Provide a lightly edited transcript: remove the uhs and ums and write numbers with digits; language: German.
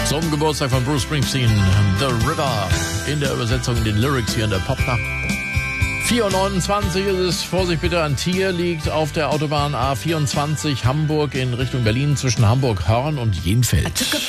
Zum Geburtstag von Bruce Springsteen, The River, in der Übersetzung, in den Lyrics hier in der Popnacht. 4:29 ist es. Vorsicht bitte, ein Tier liegt auf der Autobahn A24 Hamburg in Richtung Berlin zwischen Hamburg-Hörn und Jenfeld.